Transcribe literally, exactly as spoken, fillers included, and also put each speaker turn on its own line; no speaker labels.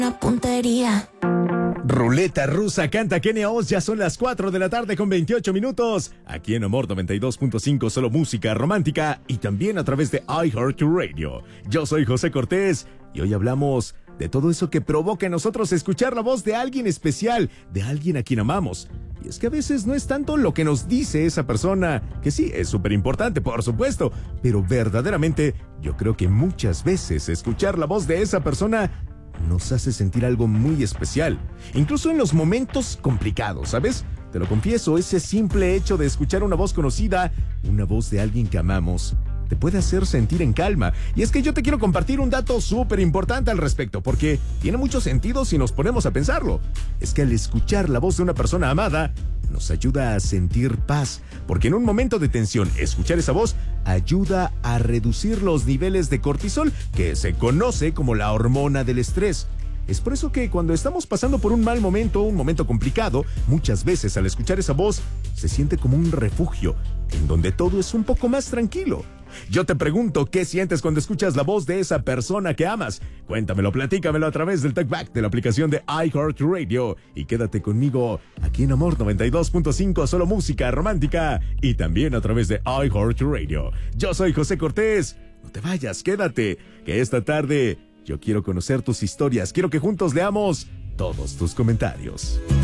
una puntería.
Ruleta rusa canta Kenia Oz, ya son las cuatro de la tarde con veintiocho minutos. Aquí en Amor noventa y dos punto cinco, solo música romántica y también a través de iHeartRadio. Yo soy José Cortés y hoy hablamos de todo eso que provoca en nosotros escuchar la voz de alguien especial, de alguien a quien amamos. Y es que a veces no es tanto lo que nos dice esa persona, que sí, es súper importante, por supuesto, pero verdaderamente yo creo que muchas veces escuchar la voz de esa persona nos hace sentir algo muy especial, incluso en los momentos complicados, ¿sabes? Te lo confieso, ese simple hecho de escuchar una voz conocida, una voz de alguien que amamos, te puede hacer sentir en calma. Y es que yo te quiero compartir un dato súper importante al respecto, porque tiene mucho sentido si nos ponemos a pensarlo. Es que al escuchar la voz de una persona amada, nos ayuda a sentir paz, porque en un momento de tensión, escuchar esa voz ayuda a reducir los niveles de cortisol, que se conoce como la hormona del estrés. Es por eso que cuando estamos pasando por un mal momento, un momento complicado, muchas veces al escuchar esa voz se siente como un refugio, en donde todo es un poco más tranquilo. Yo te pregunto, ¿qué sientes cuando escuchas la voz de esa persona que amas? Cuéntamelo, platícamelo a través del TalkBack de la aplicación de iHeartRadio y quédate conmigo aquí en Amor noventa y dos punto cinco, solo música romántica y también a través de iHeartRadio. Yo soy José Cortés. No te vayas, quédate, que esta tarde yo quiero conocer tus historias, quiero que juntos leamos todos tus comentarios.